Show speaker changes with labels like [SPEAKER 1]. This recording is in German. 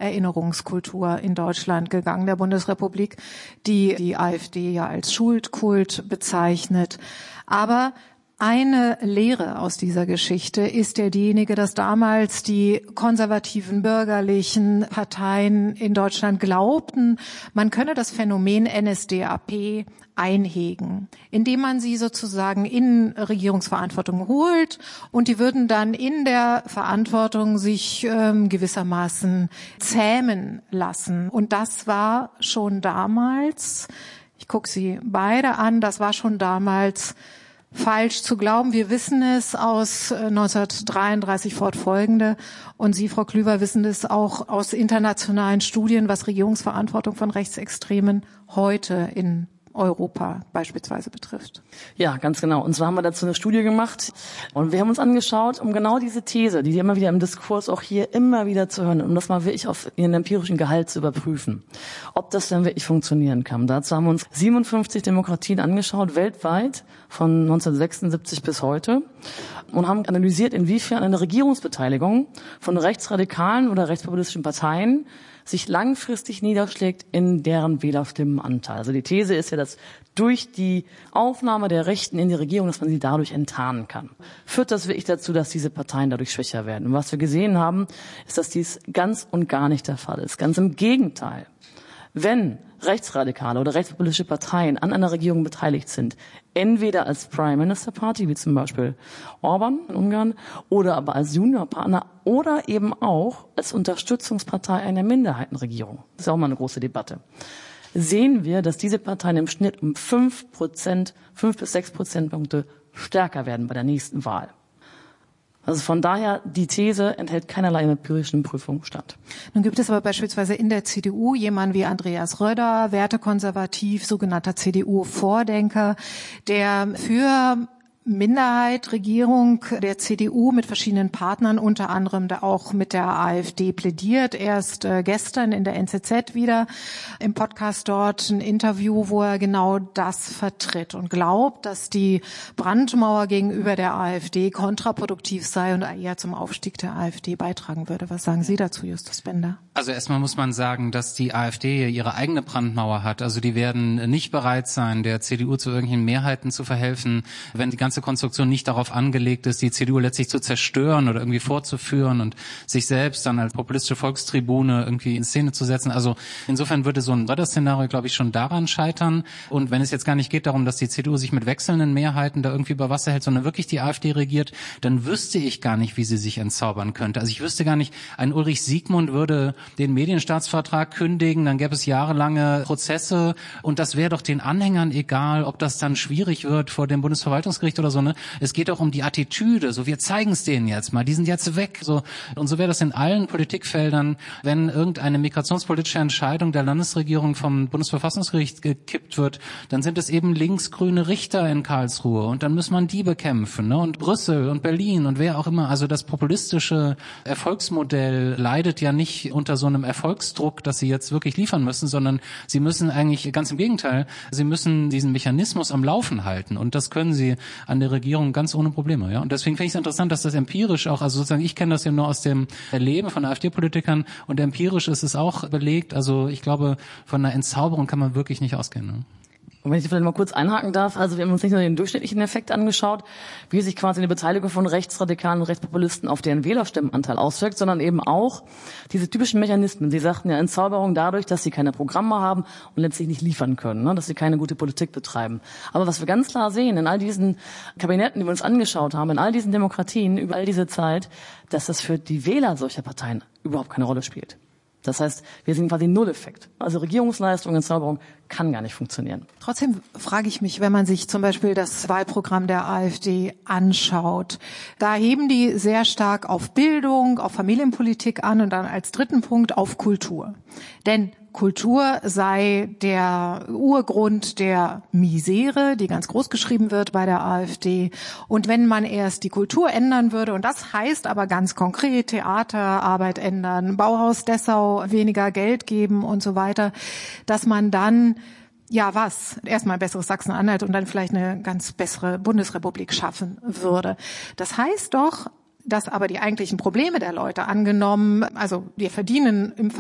[SPEAKER 1] Erinnerungskultur in Deutschland gegangen, der Bundesrepublik, die AfD ja als Schuldkult bezeichnet. Aber eine Lehre aus dieser Geschichte ist ja diejenige, dass damals die konservativen bürgerlichen Parteien in Deutschland glaubten, man könne das Phänomen NSDAP einhegen, indem man sie sozusagen in Regierungsverantwortung holt und die würden dann in der Verantwortung sich gewissermaßen zähmen lassen. Und das war schon damals, ich gucke Sie beide an, das war schon damals falsch zu glauben. Wir wissen es aus 1933 fortfolgende und Sie, Frau Klüver, wissen es auch aus internationalen Studien, was Regierungsverantwortung von Rechtsextremen heute in Europa beispielsweise betrifft.
[SPEAKER 2] Ja, ganz genau. Und zwar haben wir dazu eine Studie gemacht und wir haben uns angeschaut, um genau diese These, die immer wieder im Diskurs auch hier immer wieder zu hören, um das mal wirklich auf ihren empirischen Gehalt zu überprüfen, ob das denn wirklich funktionieren kann. Dazu haben wir uns 57 Demokratien angeschaut, weltweit, von 1976 bis heute, und haben analysiert, inwiefern eine Regierungsbeteiligung von rechtsradikalen oder rechtspopulistischen Parteien sich langfristig niederschlägt in deren Wählerstimmenanteil. Also die These ist ja, dass durch die Aufnahme der Rechten in die Regierung, dass man sie dadurch enttarnen kann. Führt das wirklich dazu, dass diese Parteien dadurch schwächer werden? Und was wir gesehen haben, ist, dass dies ganz und gar nicht der Fall ist. Ganz im Gegenteil. Wenn rechtsradikale oder rechtspopulistische Parteien an einer Regierung beteiligt sind, entweder als Prime Minister Party, wie zum Beispiel Orban in Ungarn, oder aber als Juniorpartner oder eben auch als Unterstützungspartei einer Minderheitenregierung, das ist auch mal eine große Debatte, sehen wir, dass diese Parteien im Schnitt um 5 bis 6 Prozentpunkte stärker werden bei der nächsten Wahl. Also von daher, die These enthält keinerlei empirischen Prüfung statt.
[SPEAKER 1] Nun gibt es aber beispielsweise in der CDU jemanden wie Andreas Röder, wertekonservativ, sogenannter CDU-Vordenker, der für Minderheit, Regierung der CDU mit verschiedenen Partnern, unter anderem da auch mit der AfD plädiert. Erst gestern in der NZZ wieder im Podcast dort ein Interview, wo er genau das vertritt und glaubt, dass die Brandmauer gegenüber der AfD kontraproduktiv sei und eher zum Aufstieg der AfD beitragen würde. Was sagen Sie dazu, Justus Bender?
[SPEAKER 3] Also erstmal muss man sagen, dass die AfD ihre eigene Brandmauer hat. Also die werden nicht bereit sein, der CDU zu irgendwelchen Mehrheiten zu verhelfen, wenn die ganze Konstruktion nicht darauf angelegt ist, die CDU letztlich zu zerstören oder irgendwie fortzuführen und sich selbst dann als populistische Volkstribune irgendwie in Szene zu setzen. Also insofern würde so ein Röder-Szenario, glaube ich, schon daran scheitern. Und wenn es jetzt gar nicht geht darum, dass die CDU sich mit wechselnden Mehrheiten da irgendwie über Wasser hält, sondern wirklich die AfD regiert, dann wüsste ich gar nicht, wie sie sich entzaubern könnte. Also ich wüsste gar nicht, ein Ulrich Siegmund würde den Medienstaatsvertrag kündigen, dann gäbe es jahrelange Prozesse und das wäre doch den Anhängern egal, ob das dann schwierig wird vor dem Bundesverwaltungsgericht oder so, ne? Es geht doch um die Attitüde, so wir zeigen es denen jetzt mal, die sind jetzt weg, so. Und so wäre das in allen Politikfeldern, wenn irgendeine migrationspolitische Entscheidung der Landesregierung vom Bundesverfassungsgericht gekippt wird, dann sind es eben linksgrüne Richter in Karlsruhe und dann muss man die bekämpfen, ne? Und Brüssel und Berlin und wer auch immer, also das populistische Erfolgsmodell leidet ja nicht unter so einem Erfolgsdruck, dass sie jetzt wirklich liefern müssen, sondern sie müssen eigentlich, ganz im Gegenteil, sie müssen diesen Mechanismus am Laufen halten und das können sie an der Regierung ganz ohne Probleme, ja. Und deswegen finde ich es interessant, dass das empirisch auch, also sozusagen, ich kenne das ja nur aus dem Erleben von AfD-Politikern und empirisch ist es auch belegt, also ich glaube, von einer Entzauberung kann man wirklich nicht ausgehen, ne?
[SPEAKER 2] Und wenn ich vielleicht mal kurz einhaken darf, also wir haben uns nicht nur den durchschnittlichen Effekt angeschaut, wie sich quasi eine Beteiligung von Rechtsradikalen und Rechtspopulisten auf deren Wählerstimmenanteil auswirkt, sondern eben auch diese typischen Mechanismen. Sie sagten ja Entzauberung dadurch, dass sie keine Programme haben und letztlich nicht liefern können, ne? Dass sie keine gute Politik betreiben. Aber was wir ganz klar sehen in all diesen Kabinetten, die wir uns angeschaut haben, in all diesen Demokratien über all diese Zeit, dass das für die Wähler solcher Parteien überhaupt keine Rolle spielt. Das heißt, wir sehen quasi Nulleffekt. Also Regierungsleistung, Entzauberung kann gar nicht funktionieren.
[SPEAKER 1] Trotzdem frage ich mich, wenn man sich zum Beispiel das Wahlprogramm der AfD anschaut, da heben die sehr stark auf Bildung, auf Familienpolitik an und dann als dritten Punkt auf Kultur. Denn Kultur sei der Urgrund der Misere, die ganz groß geschrieben wird bei der AfD. Und wenn man erst die Kultur ändern würde, und das heißt aber ganz konkret Theaterarbeit ändern, Bauhaus Dessau weniger Geld geben und so weiter, dass man dann erstmal ein besseres Sachsen-Anhalt und dann vielleicht eine ganz bessere Bundesrepublik schaffen würde. Das heißt doch, dass aber die eigentlichen Probleme der Leute angenommen, also wir verdienen im